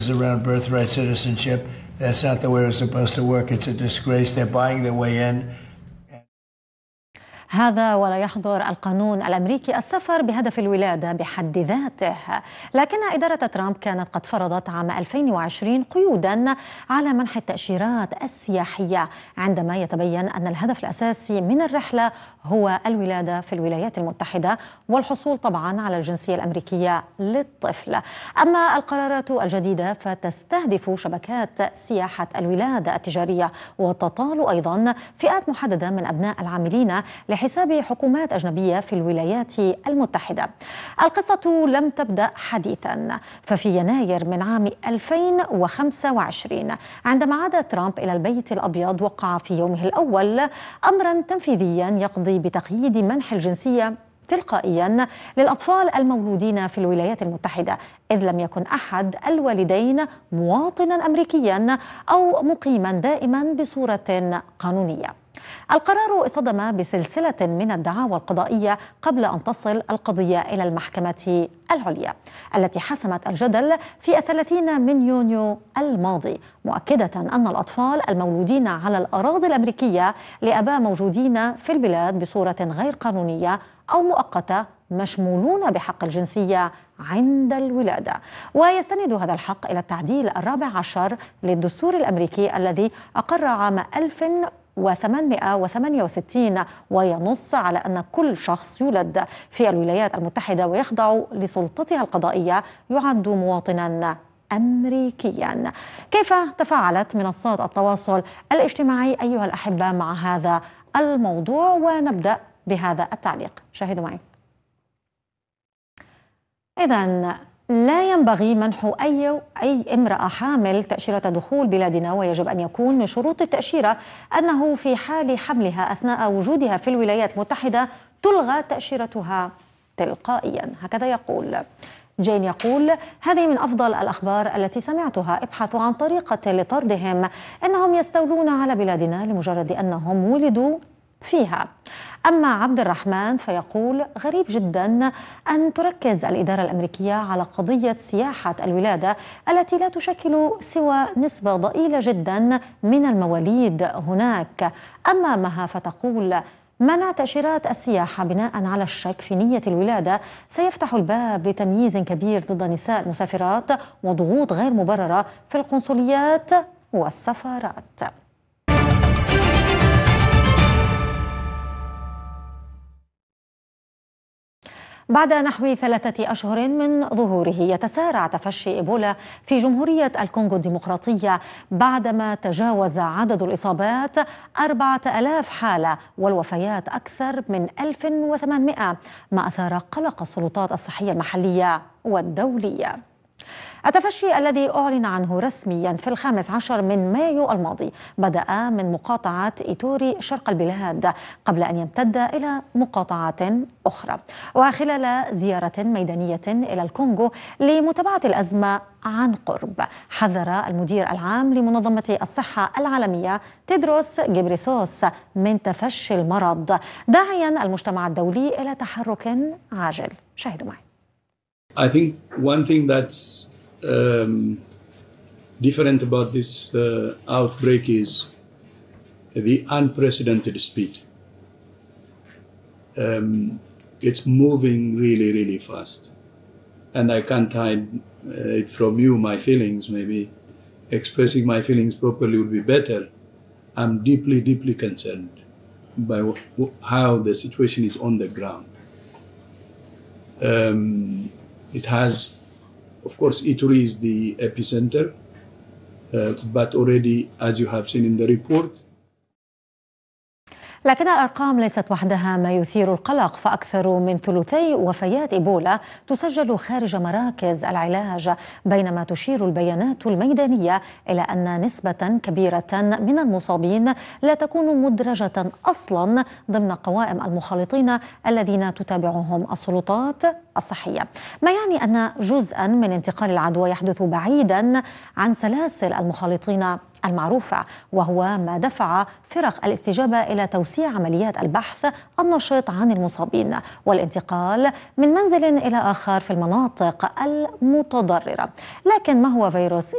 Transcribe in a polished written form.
around birthright citizenship. That's not the way it's supposed to work. It's a disgrace. They're buying their way in. هذا ولا يحظر القانون الأمريكي السفر بهدف الولادة بحد ذاته، لكن إدارة ترامب كانت قد فرضت عام 2020 قيوداً على منح التأشيرات السياحية عندما يتبين أن الهدف الأساسي من الرحلة هو الولادة في الولايات المتحدة والحصول طبعاً على الجنسية الأمريكية للطفل. أما القرارات الجديدة فتستهدف شبكات سياحة الولادة التجارية وتطال أيضاً فئات محددة من أبناء العاملين لحساب حكومات أجنبية في الولايات المتحدة. القصة لم تبدأ حديثا، ففي يناير من عام 2025 عندما عاد ترامب إلى البيت الأبيض وقع في يومه الأول أمرا تنفيذيا يقضي بتقييد منح الجنسية تلقائيا للأطفال المولودين في الولايات المتحدة، إذ لم يكن أحد الوالدين مواطنا أمريكيا أو مقيما دائما بصورة قانونية. القرار اصطدم بسلسلة من الدعاوى القضائية قبل أن تصل القضية إلى المحكمة العليا التي حسمت الجدل في 30 من يونيو الماضي، مؤكدة أن الأطفال المولودين على الأراضي الأمريكية لآباء موجودين في البلاد بصورة غير قانونية أو مؤقتة مشمولون بحق الجنسية عند الولادة. ويستند هذا الحق إلى التعديل 14 للدستور الأمريكي الذي أقر عام 1868 وينص على أن كل شخص يولد في الولايات المتحدة ويخضع لسلطتها القضائية يعد مواطنا أمريكيا. كيف تفاعلت منصات التواصل الاجتماعي أيها الأحبة مع هذا الموضوع؟ ونبدأ بهذا التعليق، شاهدوا معي. إذن لا ينبغي منح أي امرأة حامل تأشيرة دخول بلادنا، ويجب أن يكون من شروط التأشيرة أنه في حال حملها أثناء وجودها في الولايات المتحدة تلغى تأشيرتها تلقائيا. هكذا يقول. جين يقول: هذه من أفضل الأخبار التي سمعتها، ابحثوا عن طريقة لطردهم، إنهم يستولون على بلادنا لمجرد أنهم ولدوا فيها. أما عبد الرحمن فيقول: غريب جدا أن تركز الإدارة الأمريكية على قضية سياحة الولادة التي لا تشكل سوى نسبة ضئيلة جدا من المواليد هناك. أما مها فتقول: منع تأشيرات السياحة بناء على الشك في نية الولادة سيفتح الباب لتمييز كبير ضد نساء المسافرات وضغوط غير مبررة في القنصليات والسفارات. بعد نحو 3 أشهر من ظهوره يتسارع تفشي إيبولا في جمهورية الكونغو الديمقراطية بعدما تجاوز عدد الإصابات 4000 حالة والوفيات أكثر من 1800، ما أثار قلق السلطات الصحية المحلية والدولية. التفشي الذي أعلن عنه رسميا في 15 من مايو الماضي بدأ من مقاطعة إيتوري شرق البلاد قبل أن يمتد إلى مقاطعات أخرى. وخلال زيارة ميدانية إلى الكونغو لمتابعة الأزمة عن قرب، حذر المدير العام لمنظمة الصحة العالمية تيدروس غيبريسوس من تفشي المرض، داعيا المجتمع الدولي إلى تحرك عاجل. شاهدوا معي. I think one thing that's different about this outbreak is the unprecedented speed. It's moving really, really fast. And I can't hide it from you, my feelings. Maybe expressing my feelings properly would be better. I'm deeply, deeply concerned by how the situation is on the ground. It has, of course, Ituri is the epicenter, but already, as you have seen in the report. لكن الأرقام ليست وحدها ما يثير القلق، فأكثر من ثلثي وفيات إيبولا تسجل خارج مراكز العلاج، بينما تشير البيانات الميدانية إلى أن نسبة كبيرة من المصابين لا تكون مدرجة أصلا ضمن قوائم المخالطين الذين تتابعهم السلطات الصحية، ما يعني أن جزءا من انتقال العدوى يحدث بعيدا عن سلاسل المخالطين المعروفة، وهو ما دفع فرق الاستجابة إلى توسيع عمليات البحث النشط عن المصابين والانتقال من منزل إلى آخر في المناطق المتضررة. لكن ما هو فيروس